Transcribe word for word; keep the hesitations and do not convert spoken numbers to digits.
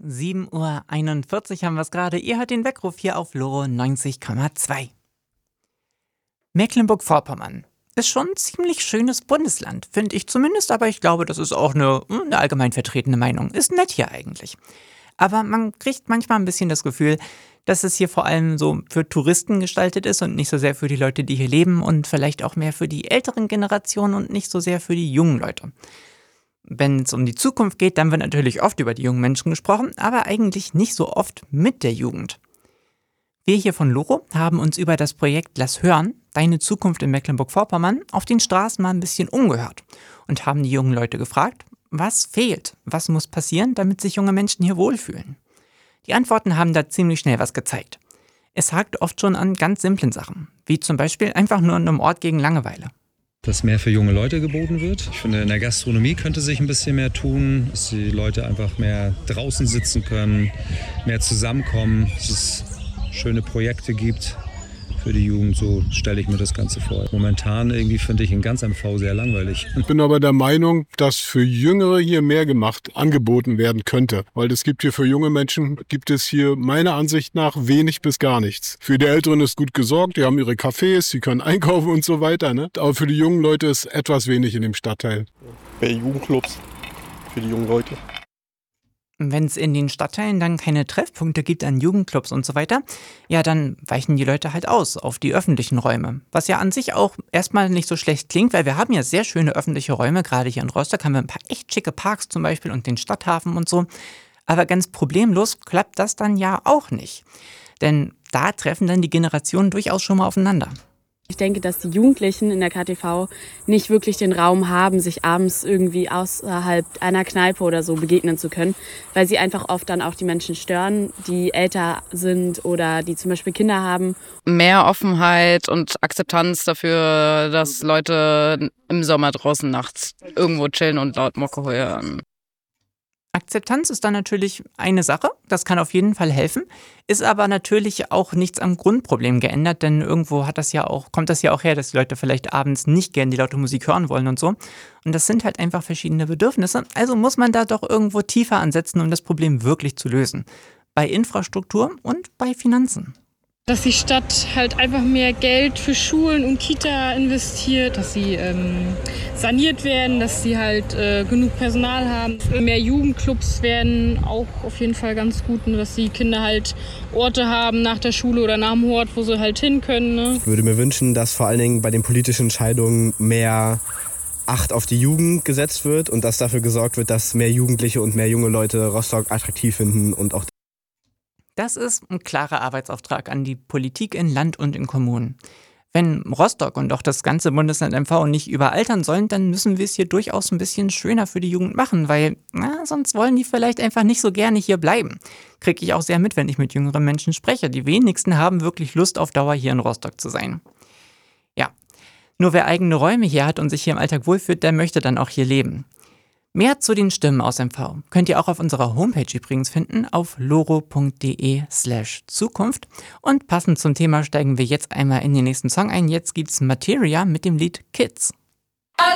sieben Uhr einundvierzig haben wir es gerade. Ihr hört den Weckruf hier auf Loro neunzig Komma zwei. Mecklenburg-Vorpommern ist schon ein ziemlich schönes Bundesland, finde ich zumindest, aber ich glaube, das ist auch eine, eine allgemein vertretene Meinung. Ist nett hier eigentlich. Aber man kriegt manchmal ein bisschen das Gefühl, dass es hier vor allem so für Touristen gestaltet ist und nicht so sehr für die Leute, die hier leben und vielleicht auch mehr für die älteren Generationen und nicht so sehr für die jungen Leute. Wenn es um die Zukunft geht, dann wird natürlich oft über die jungen Menschen gesprochen, aber eigentlich nicht so oft mit der Jugend. Wir hier von Loro haben uns über das Projekt Lass hören, deine Zukunft in Mecklenburg-Vorpommern, auf den Straßen mal ein bisschen umgehört und haben die jungen Leute gefragt, was fehlt, was muss passieren, damit sich junge Menschen hier wohlfühlen. Die Antworten haben da ziemlich schnell was gezeigt. Es hakt oft schon an ganz simplen Sachen, wie zum Beispiel einfach nur an einem Ort gegen Langeweile. Dass mehr für junge Leute geboten wird. Ich finde, in der Gastronomie könnte sich ein bisschen mehr tun, dass die Leute einfach mehr draußen sitzen können, mehr zusammenkommen, dass es schöne Projekte gibt für die Jugend. So stelle ich mir das Ganze vor. Momentan irgendwie finde ich in ganz M V sehr langweilig. Ich bin aber der Meinung, dass für Jüngere hier mehr gemacht, angeboten werden könnte. Weil es gibt hier für junge Menschen, gibt es hier meiner Ansicht nach wenig bis gar nichts. Für die Älteren ist gut gesorgt, die haben ihre Cafés, sie können einkaufen und so weiter. Ne? Aber für die jungen Leute ist etwas wenig in dem Stadtteil. Mehr Jugendclubs für die jungen Leute. Wenn es in den Stadtteilen dann keine Treffpunkte gibt an Jugendclubs und so weiter, ja, dann weichen die Leute halt aus auf die öffentlichen Räume. Was ja an sich auch erstmal nicht so schlecht klingt, weil wir haben ja sehr schöne öffentliche Räume, gerade hier in Rostock haben wir ein paar echt schicke Parks zum Beispiel und den Stadthafen und so. Aber ganz problemlos klappt das dann ja auch nicht. Denn da treffen dann die Generationen durchaus schon mal aufeinander. Ich denke, dass die Jugendlichen in der K T V nicht wirklich den Raum haben, sich abends irgendwie außerhalb einer Kneipe oder so begegnen zu können, weil sie einfach oft dann auch die Menschen stören, die älter sind oder die zum Beispiel Kinder haben. Mehr Offenheit und Akzeptanz dafür, dass Leute im Sommer draußen nachts irgendwo chillen und laut Mucke hören. Akzeptanz ist dann natürlich eine Sache, das kann auf jeden Fall helfen, ist aber natürlich auch nichts am Grundproblem geändert, denn irgendwo hat das ja auch, kommt das ja auch her, dass die Leute vielleicht abends nicht gern die laute Musik hören wollen und so. Und das sind halt einfach verschiedene Bedürfnisse, also muss man da doch irgendwo tiefer ansetzen, um das Problem wirklich zu lösen. Bei Infrastruktur und bei Finanzen. Dass die Stadt halt einfach mehr Geld für Schulen und Kita investiert, dass sie ähm, saniert werden, dass sie halt äh, genug Personal haben. Mehr Jugendclubs werden auch auf jeden Fall ganz gut, ne, dass die Kinder halt Orte haben nach der Schule oder nach dem Hort, wo sie halt hin können. Ne. Ich würde mir wünschen, dass vor allen Dingen bei den politischen Entscheidungen mehr Acht auf die Jugend gesetzt wird und dass dafür gesorgt wird, dass mehr Jugendliche und mehr junge Leute Rostock attraktiv finden und auch. Das ist ein klarer Arbeitsauftrag an die Politik in Land und in Kommunen. Wenn Rostock und auch das ganze Bundesland M V nicht überaltern sollen, dann müssen wir es hier durchaus ein bisschen schöner für die Jugend machen, weil na, sonst wollen die vielleicht einfach nicht so gerne hier bleiben. Kriege ich auch sehr mit, wenn ich mit jüngeren Menschen spreche. Die wenigsten haben wirklich Lust auf Dauer hier in Rostock zu sein. Ja, nur wer eigene Räume hier hat und sich hier im Alltag wohlfühlt, der möchte dann auch hier leben. Mehr zu den Stimmen aus M V könnt ihr auch auf unserer Homepage übrigens finden, auf loro.de slash Zukunft. Und passend zum Thema steigen wir jetzt einmal in den nächsten Song ein. Jetzt gibt's Materia mit dem Lied Kids.